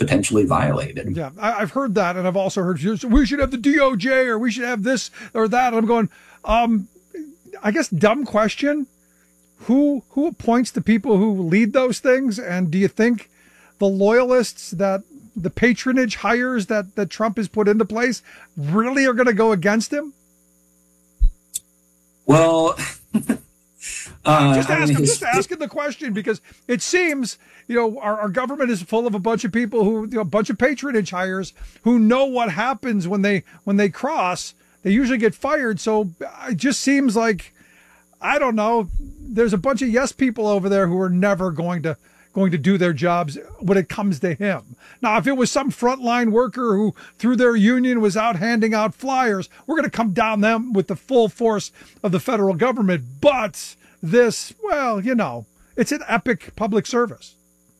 potentially violated. Yeah, I've heard that, and I've also heard we should have the DOJ or we should have this or that. And I'm going, I guess, dumb question. Who appoints the people who lead those things? And do you think the loyalists, that the patronage hires that Trump has put into place really are going to go against him? Well, I'm just asking the question because it seems, our government is full of a bunch of people who, a bunch of patronage hires who know what happens when they cross. They usually get fired. So it just seems like, I don't know, there's a bunch of yes people over there who are never going to do their jobs when it comes to him. Now, if it was some frontline worker who, through their union, was out handing out flyers, we're going to come down them with the full force of the federal government. But this, well, it's an epic public service.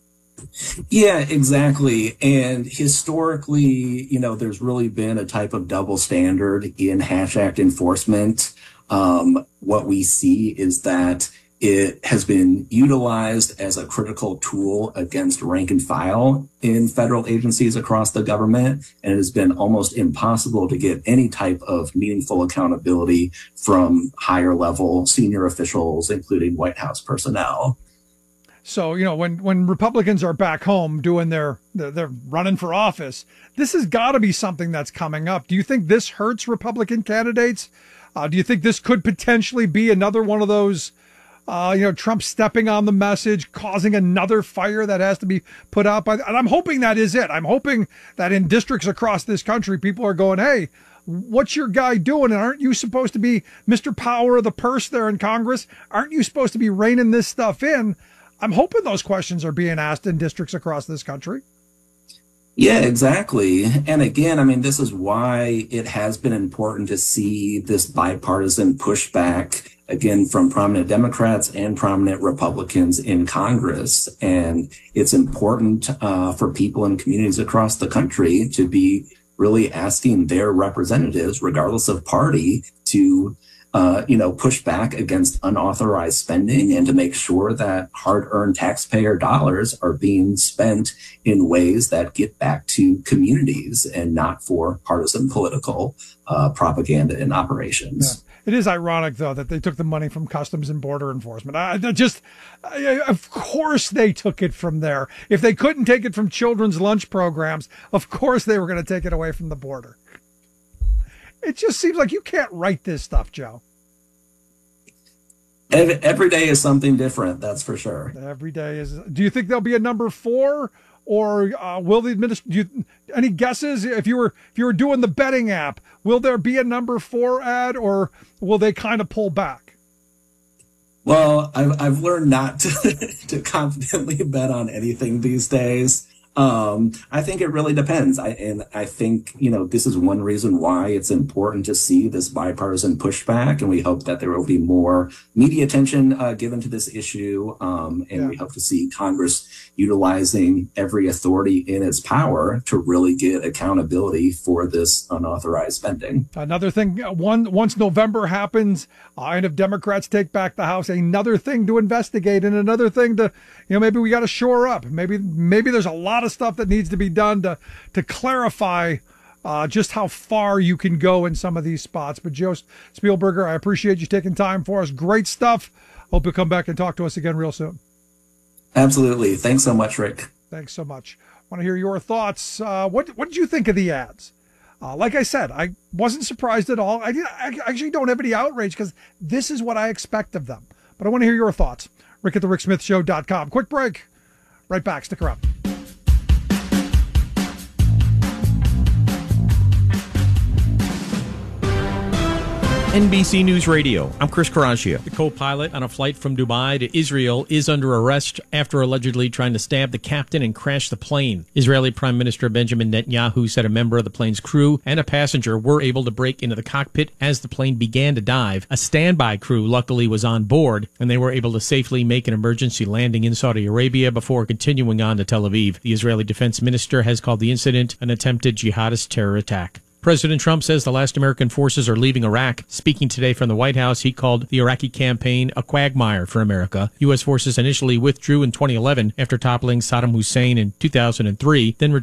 Yeah, exactly. And historically, there's really been a type of double standard in Hatch Act enforcement. What we see is that it has been utilized as a critical tool against rank and file in federal agencies across the government, and it has been almost impossible to get any type of meaningful accountability from higher level senior officials, including White House personnel. So, when Republicans are back home doing they're running for office, this has got to be something that's coming up. Do you think this hurts Republican candidates? Do you think this could potentially be another one of those, Trump stepping on the message, causing another fire that has to be put out by, and I'm hoping that is it. I'm hoping that in districts across this country, people are going, hey, what's your guy doing? And aren't you supposed to be Mr. Power of the purse there in Congress? Aren't you supposed to be reining this stuff in? I'm hoping those questions are being asked in districts across this country. Yeah, exactly. And again, this is why it has been important to see this bipartisan pushback, again, from prominent Democrats and prominent Republicans in Congress. And it's important for people in communities across the country to be really asking their representatives, regardless of party, to push back against unauthorized spending and to make sure that hard-earned taxpayer dollars are being spent in ways that get back to communities and not for partisan political propaganda and operations. Yeah. It is ironic, though, that they took the money from Customs and Border Enforcement. Of course they took it from there. If they couldn't take it from children's lunch programs, of course they were going to take it away from the border. It just seems like you can't write this stuff, Joe. Every day is something different, that's for sure. Every day is. Do you think there'll be a number 4, or will the administration? Any guesses? If you were doing the betting app, will there be a number 4 ad, or will they kind of pull back? Well, I've learned not to confidently bet on anything these days. I think it really depends. I think, this is one reason why it's important to see this bipartisan pushback. And we hope that there will be more media attention given to this issue. We hope to see Congress utilizing every authority in its power to really get accountability for this unauthorized spending. Another thing, once November happens, and if Democrats take back the House, another thing to investigate, and another thing to, maybe we got to shore up. Maybe there's a lot of stuff that needs to be done to clarify just how far you can go in some of these spots. But Joe Spielberger, I appreciate you taking time for us. Great stuff. Hope you'll come back and talk to us again real soon. Absolutely. Thanks so much, Rick. Thanks so much. I want to hear your thoughts. What did you think of the ads? Like I said, I wasn't surprised at all. I actually don't have any outrage because this is what I expect of them. But I want to hear your thoughts. Rick at thericksmithshow.com. Quick break. Right back. Stick around. NBC News Radio. I'm Chris Caraccia. The co-pilot on a flight from Dubai to Israel is under arrest after allegedly trying to stab the captain and crash the plane. Israeli Prime Minister Benjamin Netanyahu said a member of the plane's crew and a passenger were able to break into the cockpit as the plane began to dive. A standby crew luckily was on board, and they were able to safely make an emergency landing in Saudi Arabia before continuing on to Tel Aviv. The Israeli defense minister has called the incident an attempted jihadist terror attack. President Trump says the last American forces are leaving Iraq. Speaking today from the White House, he called the Iraqi campaign a quagmire for America. U.S. forces initially withdrew in 2011 after toppling Saddam Hussein in 2003, then